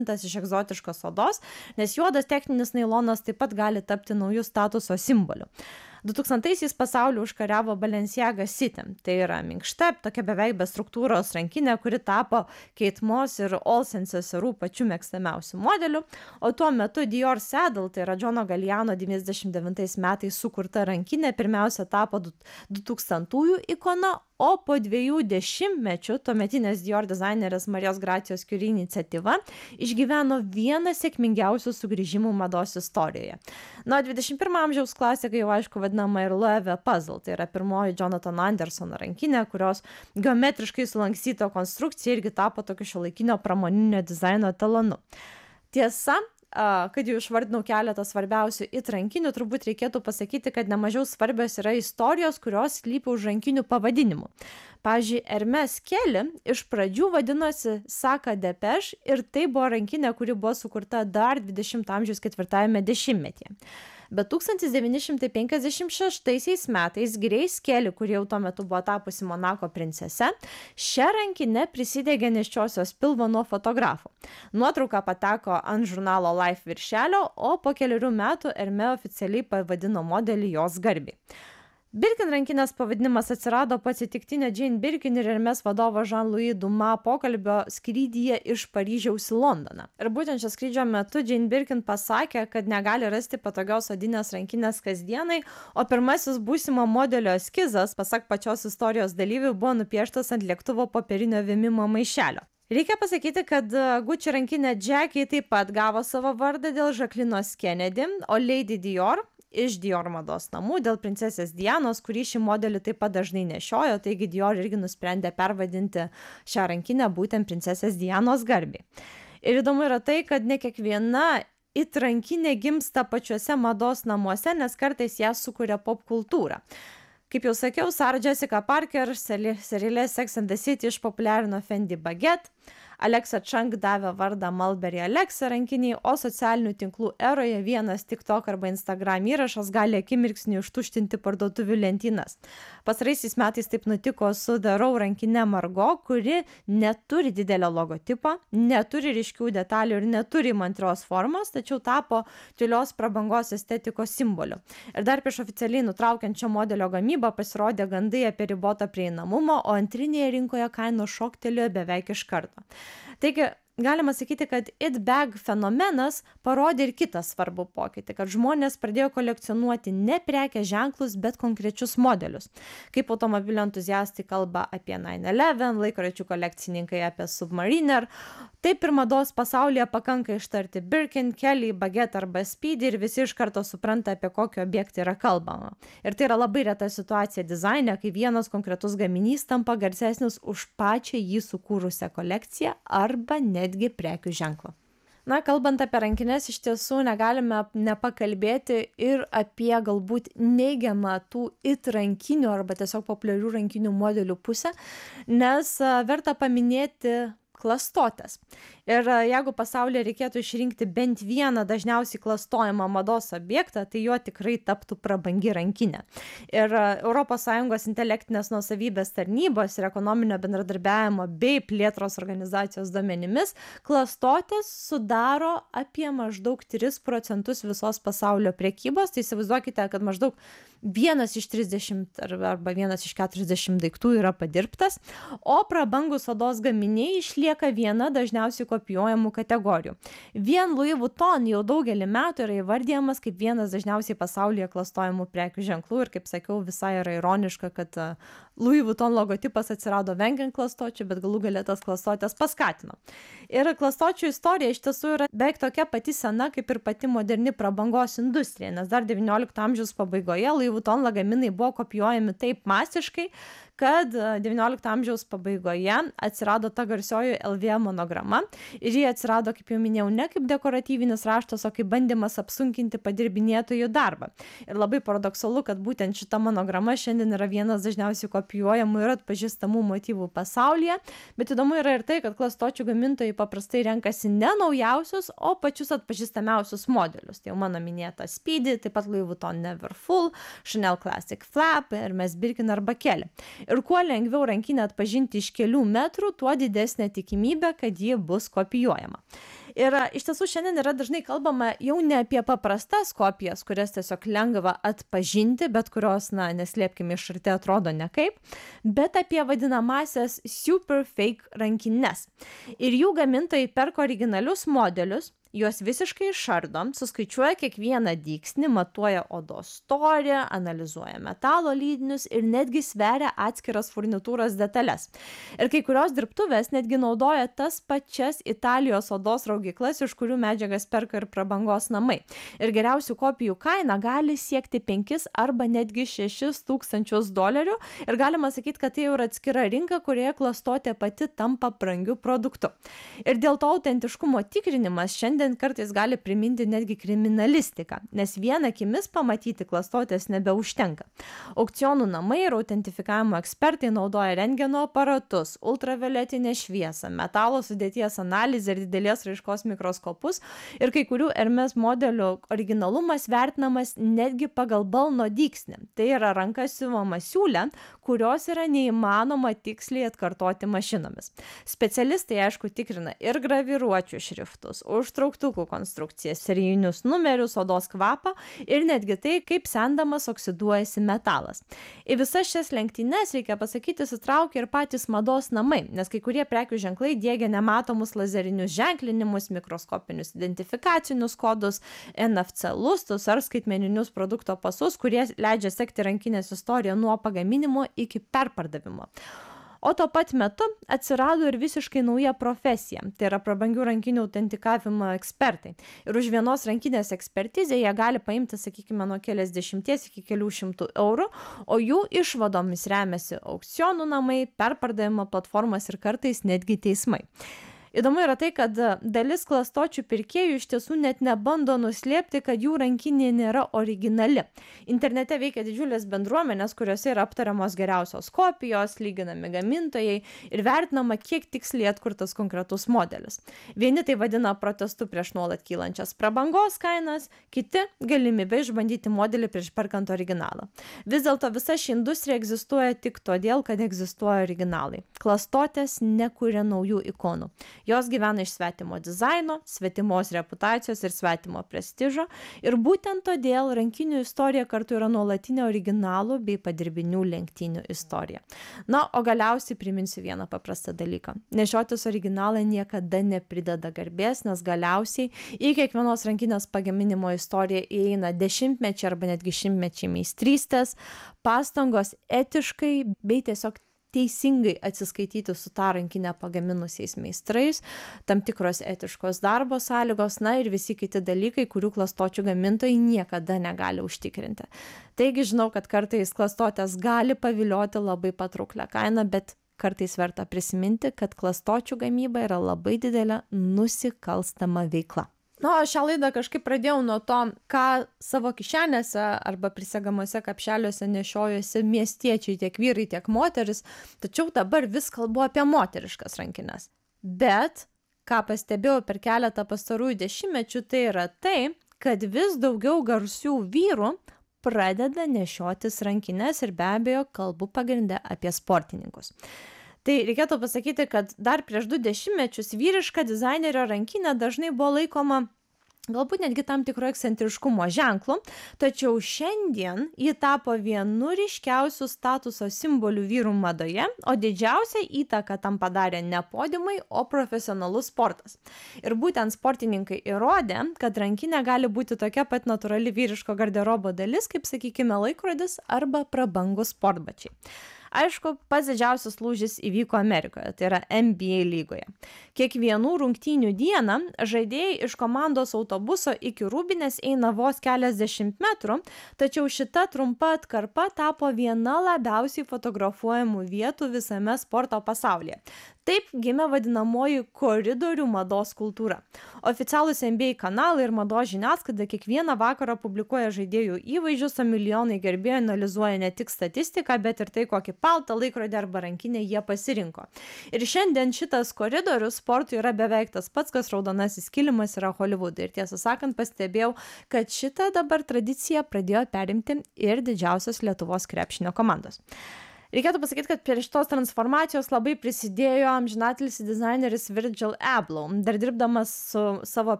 iš egzotiškos odos, nes juodas techninis nailonas taip pat gali tapti naujų statuso simboliu. 2000-aisiais pasaulį užkariavo Balenciaga City. Tai yra minkšta, tokia beveik be struktūros rankinė, kuri tapo Kate Moss ir Olsen seserų pačių mėgstamiausių modelių, o tuo metu Dior Saddle, tai yra Johno Galliano 99 metais sukurta rankinė, pirmiausia tapo 2000-ųjų ikona, o po 2 dešimtmečių tuometinės Dior dizainerės Marijos Gracijos Curie iniciatyva išgyveno vieną sėkmingiausių sugrįžimų mados istorijoje. Na, 21 amžiaus klasika jau aišku vadinama ir Loewe Puzzle, tai yra pirmoji Jonathan Anderson rankinė, kurios geometriškai sulankstyta konstrukcija irgi tapo tokiu šiuolaikinio pramoninio dizaino etalonu. Tiesa, kad jau išvardinau keletą svarbiausių it rankinių, turbūt reikėtų pasakyti, kad nemažiau svarbios yra istorijos, kurios slypi už rankinių pavadinimų. Pavyzdžiui, Hermes Kelly iš pradžių vadinosi Saka Depeche ir tai buvo rankinė, kuri buvo sukurta dar 20 amžiaus 4 dešimtmetyje. Bet 1956 metais Grace Kelly, kuri jau tuo metu buvo tapusi Monako princese, šią rankinę prisidegė nėščiosios pilvo nuo fotografo. Nuotrauka pateko ant žurnalo Life viršelio, o po 4 metų Hermes oficialiai pavadino modelį jos garbei. Birkin rankinės pavadinimas atsirado po atsitiktinio Jane Birkin ir Hermes vadovo Jean-Louis Dumas pokalbio skrydyje iš Paryžiaus į Londoną. Ir būtent šio skrydžio metu Jane Birkin pasakė, kad negali rasti patogios odinės rankinės kasdienai, o pirmasis būsimo modelio eskizas, pasak pačios istorijos dalyvių, buvo nupieštas ant lėktuvo popierinio vėmimo maišelio. Reikia pasakyti, kad Gucci rankinė Jackie taip pat gavo savo vardą dėl Jacqueline'os Kennedy, o Lady Dior iš Dior mados namų dėl princesės Dianos, kuri šį modelį taip pat dažnai nešiojo, taigi Dior irgi nusprendė pervadinti šią rankinę būtent princesės Dianos garbei. Ir įdomu yra tai, kad ne kiekviena it rankinė gimsta pačiuose mados namuose, nes kartais ją sukuria pop kultūra. Kaip jau sakiau, Sarah Jessica Parker seriale Sex and the City išpopuliarino Fendi Baguette, Alexa Chung davė vardą Mulberry Alexa rankiniai, o socialinių tinklų eroje vienas TikTok arba Instagram įrašas gali akimirksniu ištuštinti parduotuvių lentynas. Pastaraisiais metais taip nutiko su The Row rankine Margot, kuri neturi didelio logotipo, neturi ryškių detalių ir neturi įmantrios formos, tačiau tapo tylios prabangos estetikos simboliu. Ir dar prieš oficialiai nutraukiant šio modelio gamybą pasirodė gandai apie ribotą prieinamumą, o antrinėje rinkoje kainos šoktelėjo beveik iš karto. Taigi, galima sakyti, kad it bag fenomenas parodė ir kitą svarbų pokytį, kad žmonės pradėjo kolekcionuoti ne prekės ženklus, bet konkrečius modelius. Kaip automobilio entuziastai kalba apie 911, laikrodžių kolekcininkai apie Submariner, taip ir mados pasaulyje pakanka ištarti Birkin, Kelly, Baguette arba Speedy ir visi iš karto supranta, apie kokį objektą yra kalbama. Ir tai yra labai reta situacija dizaine, kai vienas konkretus gaminys tampa garsesnis už pačią jį sukūrusią kolekciją arba netgi prekių ženklą. Na, kalbant apie rankinės, iš tiesų negalime nepakalbėti ir apie galbūt neigiamą tų it rankinių arba tiesiog populiarių rankinių modelių pusę, nes verta paminėti klastotės. Ir jeigu pasaulyje reikėtų išrinkti bent vieną dažniausiai klastojamą mados objektą, tai juo tikrai taptų prabangi rankinė. Ir ES intelektinės nuosavybės tarnybos ir ekonominio bendradarbiavimo bei plėtros organizacijos duomenimis, klastotės sudaro apie maždaug 3% visos pasaulio prekybos. Tai įsivaizduokite, kad maždaug 1 iš 30 arba 1 iš 40 daiktų yra padirbtas, o prabangus odos gaminiai išlieka viena dažniausiai kopijuojamų kategorijų. Vien Louis Vuitton jau daugelį metų yra įvardijamas kaip vienas dažniausiai pasaulyje klastojamų prekių ženklų ir, kaip sakiau, visai yra ironiška, kad Louis Vuitton logotipas atsirado vengiant klastočių, bet galų gale tas klastotės paskatino. Ir klastočių istorija iš tiesų yra beveik tokia pati sena, kaip ir pati moderni prabangos industrija, nes dar 19 amžiaus pabaigoje Louis Vuitton lagaminai buvo kopijuojami taip masiškai, kad 19 amžiaus pabaigoje atsirado ta garsioji LV monograma ir ji atsirado, kaip jau minėjau, ne kaip dekoratyvinis raštas, o kaip bandymas apsunkinti padirbinėtojų darbą. Ir labai paradoksalu, kad būtent šita monograma šiandien yra vienas dažniausiai kopijuojamų ir atpažįstamų motyvų pasaulyje, bet įdomu yra ir tai, kad klastočių gamintojai paprastai renkasi ne naujausius, o pačius atpažįstamiausius modelius. Tai jau mano minėta Speedy, taip pat Louis Vuitton Neverfull, Chanel Classic Flap, Hermes Birkin arba Kelly. Ir kuo lengviau rankinę atpažinti iš kelių metrų, tuo didesnė tikimybė, kad ji bus kopijuojama. Ir iš tiesų šiandien yra dažnai kalbama jau ne apie paprastas kopijas, kurias tiesiog lengva atpažinti, bet kurios, neslėpkime, iš arti atrodo nekaip, bet apie vadinamasias super fake rankines. Ir jų gamintojai perka originalius modelius, juos visiškai išardo, suskaičiuoja kiekvieną dygsnį, matuoja odos storį, analizuoja metalo lydinius ir netgi sveria atskiras furnitūros detalės. Ir kai kurios dirbtuvės netgi naudoja tas pačias Italijos odos raugyklas, iš kurių medžiagas perka ir prabangos namai. Ir geriausių kopijų kaina gali siekti 5 arba netgi $6,000 ir galima sakyti, kad tai jau yra atskira rinka, kurioje klastotė pati tampa brangiu produktu. Ir dėl to autentiškumo tikrinimas šiandien kartais gali priminti netgi kriminalistiką, nes vien akimis pamatyti klastotės nebeužtenka. Aukcionų namai ir autentifikavimo ekspertai naudoja rentgeno aparatus, ultravioletinę šviesą, metalo sudėties analizę ir didelės raiškos mikroskopus, ir kai kurių Hermes modelių originalumas vertinamas netgi pagal balno dygsnį. Tai yra ranka siuvama siūlė, kurios yra neįmanoma tiksliai atkartoti mašinomis. Specialistai, aišku, tikrina ir graviruočių šriftus, užtrauktukų konstrukcijas, serijinius numerius, odos kvapą ir netgi tai, kaip sendamas oksiduojasi metalas. Į visas šias lenktynes, reikia pasakyti, sutraukia ir patys mados namai, nes kai kurie prekių ženklai diegia nematomus lazerinius ženklinimus, mikroskopinius identifikacinius kodus, NFC lustus ar skaitmeninius produkto pasus, kurie leidžia sekti rankinės istoriją nuo pagaminimo iki perpardavimo. O tuo pat metu atsirado ir visiškai nauja profesija, tai yra prabangių rankinių autentikavimo ekspertai. Ir už vienos rankinės ekspertizę jie gali paimti, sakykime, nuo keliasdešimties iki kelių šimtų eurų, o jų išvadomis remiasi aukcionų namai, perpardavimo platformas ir kartais netgi teismai. Įdomu yra tai, kad dalis klastočių pirkėjų iš tiesų net nebando nuslėpti, kad jų rankinė nėra originali. Internete veikia didžiulės bendruomenės, kuriuose yra aptariamos geriausios kopijos, lyginami gamintojai ir vertinama, kiek tiksliai atkurtas konkretus modelis. Vieni tai vadina protestu prieš nuolat kylančias prabangos kainas, kiti galimybę išbandyti modelį prieš perkant originalą. Vis dėlto visa ši industrija egzistuoja tik todėl, kad egzistuoja originalai. Klastotės nekuria naujų ikonų. Jos gyvena iš svetimo dizaino, svetimos reputacijos ir svetimo prestižo, ir būtent todėl rankinių istorija kartu yra nuolatinė originalų bei padirbinių lenktynių istorija. O galiausiai priminsiu vieną paprastą dalyką. Nešiotis originalą niekada neprideda garbės, nes galiausiai į kiekvienos rankinės pagaminimo istoriją įeina dešimtmečiai arba netgi šimtmečiai meistrystės, pastangos etiškai bei tiesiog teisingai atsiskaityti su tą rankinę pagaminusiais meistrais, tam tikros etiškos darbo sąlygos, ir visi kiti dalykai, kurių klastočių gamintojai niekada negali užtikrinti. Taigi žinau, kad kartais klastotės gali pavilioti labai patrauklią kainą, bet kartais verta prisiminti, kad klastočių gamyba yra labai didelė nusikalstama veikla. O šią laidą kažkaip pradėjau nuo to, ką savo kišenėse arba prisegamuose kapšeliuose nešiojosi miestiečiai, tiek vyrai, tiek moteris, tačiau dabar vis kalbu apie moteriškas rankines. Bet, ką pastebėjau per keletą pastarųjų dešimtmečių, tai yra tai, kad vis daugiau garsių vyrų pradeda nešiotis rankines ir be abejo kalbu pagrinde apie sportininkus. Tai reikėtų pasakyti, kad dar prieš 2 dešimtmečius vyriška dizainerio rankinė dažnai buvo laikoma galbūt netgi tam tikro ekscentriškumo ženklu, tačiau šiandien ji tapo vienu ryškiausių statuso simbolių vyrų madoje, o didžiausią įtaką tam padarė ne podiumai, o profesionalus sportas. Ir būtent sportininkai įrodė, kad rankinė gali būti tokia pat natūrali vyriško garderobo dalis, kaip, sakykime, laikrodis arba prabangūs sportbačiai. Aišku, pats didžiausias lūžis įvyko Amerikoje, tai yra NBA lygoje. Kiekvienų rungtynių dieną žaidėjai iš komandos autobuso iki rūbinės eina vos keliasdešimt metrų, tačiau šita trumpa atkarpa tapo viena labiausiai fotografuojamų vietų visame sporto pasaulyje. Taip gimė vadinamoji koridorių mados kultūra. Oficialūs NBA kanalai ir mados žiniasklaida kiekvieną vakarą publikuoja žaidėjų įvaizdžius, o milijonai gerbėjų analizuoja ne tik statistiką, bet ir tai, kokį paltą, laikrodį arba rankinę jie pasirinko. Ir šiandien šitas koridorius sportui yra beveik tas pats, kas raudonasis kilimas yra Hollywoodai. Ir tiesą sakant, pastebėjau, kad šitą dabar tradiciją pradėjo perimti ir didžiausios Lietuvos krepšinio komandos. Reikėtų pasakyt, kad prie šitos transformacijos labai prisidėjo amžinatilsį dizaineris Virgil Abloh. Dar dirbdamas su savo